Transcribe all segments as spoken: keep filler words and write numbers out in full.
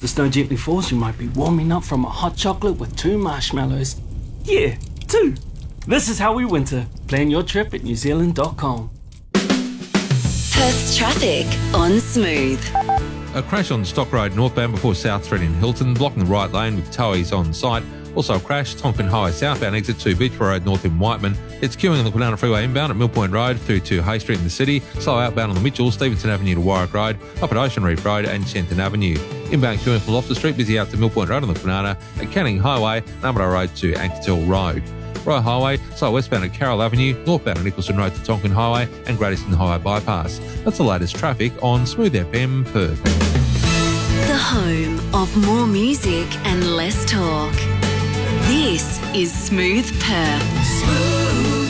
The snow gently falls, you might be warming up from a hot chocolate with two marshmallows. Yeah, two. This is how we winter. Plan your trip at new zealand dot com. Perth's traffic on Smooth. A crash on Stock Road northbound before South Street in Hilton, blocking the right lane with towies on site. Also a crash, Tonkin Highway southbound exit to Beachborough Road north in Whiteman. It's queuing on the Kwinana Freeway inbound at Mill Point Road through to Hay Street in the city. Slow outbound on the Mitchell, Stevenson Avenue to Warwick Road, up at Ocean Reef Road and Shenton Avenue. Inbound queuing for Loftus Street, busy out to Mill Point Road on the Kwinana, at Canning Highway, and Armadale Road to Ankertil Road. Royal Highway, slow westbound at Carroll Avenue, northbound at Nicholson Road to Tonkin Highway and Great Eastern Highway bypass. That's the latest traffic on Smooth F M Perth. The home of more music and less talk. This is Smooth Perth. Smooth.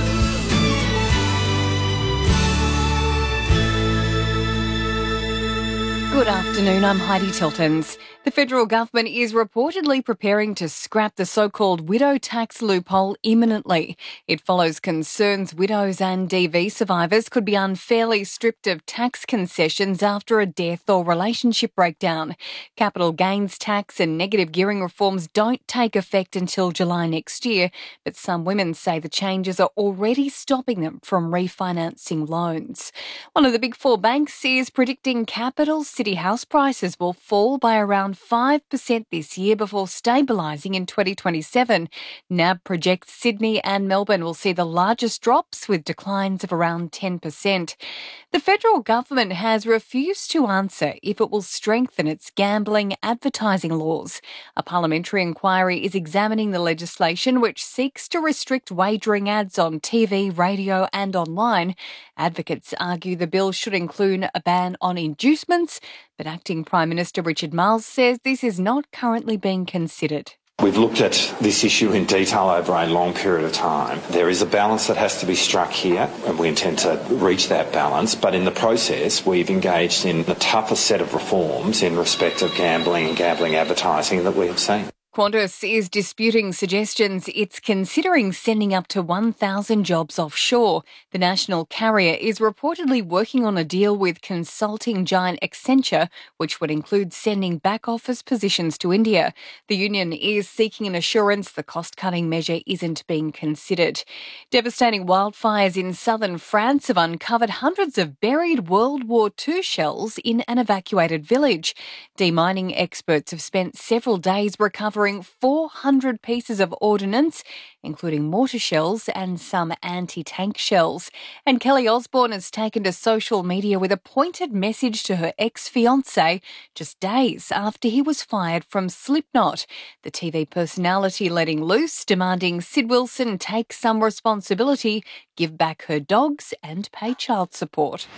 Good afternoon, I'm Heidi Tiltons. The federal government is reportedly preparing to scrap the so-called widow tax loophole imminently. It follows concerns widows and D V survivors could be unfairly stripped of tax concessions after a death or relationship breakdown. Capital gains tax and negative gearing reforms don't take effect until July next year, but some women say the changes are already stopping them from refinancing loans. One of the big four banks is predicting capital city house prices will fall by around five percent this year before stabilising in twenty twenty-seven. N A B projects Sydney and Melbourne will see the largest drops with declines of around ten percent. The federal government has refused to answer if it will strengthen its gambling advertising laws. A parliamentary inquiry is examining the legislation which seeks to restrict wagering ads on T V, radio and online. Advocates argue the bill should include a ban on inducements, but Acting Prime Minister Richard Marles says this is not currently being considered. We've looked at this issue in detail over a long period of time. There is a balance that has to be struck here, and we intend to reach that balance. But in the process, we've engaged in the toughest set of reforms in respect of gambling and gambling advertising that we have seen. Qantas is disputing suggestions it's considering sending up to one thousand jobs offshore. The national carrier is reportedly working on a deal with consulting giant Accenture, which would include sending back-office positions to India. The union is seeking an assurance the cost-cutting measure isn't being considered. Devastating wildfires in southern France have uncovered hundreds of buried World War Two shells in an evacuated village. Demining experts have spent several days recovering four hundred pieces of ordnance, including mortar shells and some anti-tank shells. And Kelly Osbourne has taken to social media with a pointed message to her ex-fiancé just days after he was fired from Slipknot. The T V personality letting loose, demanding Sid Wilson take some responsibility, give back her dogs and pay child support.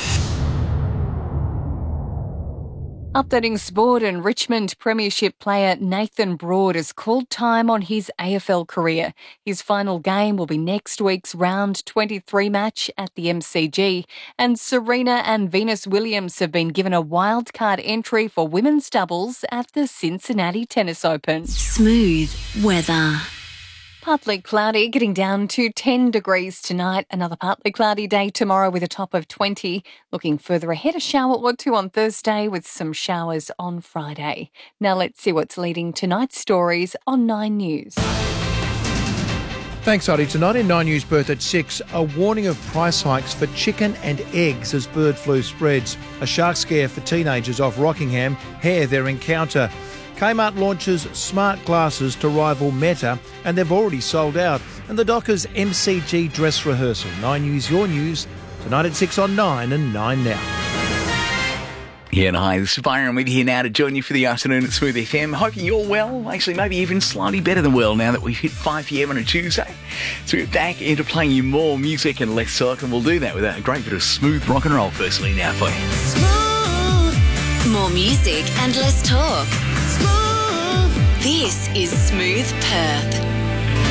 Updating sport, and Richmond Premiership player Nathan Broad has called time on his A F L career. His final game will be next week's round twenty-three match at the M C G. And Serena and Venus Williams have been given a wildcard entry for women's doubles at the Cincinnati Tennis Open. Smooth weather. Partly cloudy, getting down to ten degrees tonight. Another partly cloudy day tomorrow with a top of twenty. Looking further ahead, a shower or two on Thursday with some showers on Friday. Now let's see what's leading tonight's stories on Nine News. Thanks, Heidi. Tonight in Nine News Perth at six, a warning of price hikes for chicken and eggs as bird flu spreads. A shark scare for teenagers off Rockingham. Hair their encounter. Kmart launches smart glasses to rival Meta, and they've already sold out. And the Dockers M C G dress rehearsal. Nine News, your news, tonight at six on Nine and Nine Now. Yeah, and hi, this is Byron with you here now to join you for the afternoon at Smooth F M. Hoping you're well, actually maybe even slightly better than well now that we've hit five p.m. on a Tuesday. So we're back into playing you more music and less talk, and we'll do that with a great bit of smooth rock and roll firstly now for you. Smooth. More music and less talk. Smooth. This is Smooth Perth.